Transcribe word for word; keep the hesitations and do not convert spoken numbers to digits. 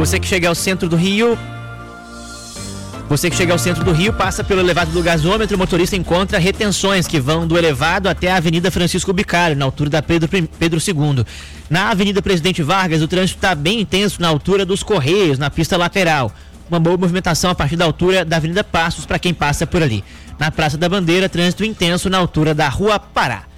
Você que chega ao centro do Rio, você que chega ao centro do Rio, passa pelo elevado do gasômetro, o motorista encontra retenções que vão do elevado até a Avenida Francisco Bicalho, na altura da Pedro, Pedro segundo. Na Avenida Presidente Vargas, o trânsito está bem intenso na altura dos Correios, na pista lateral. Uma boa movimentação a partir da altura da Avenida Passos para quem passa por ali. Na Praça da Bandeira, trânsito intenso na altura da Rua Pará.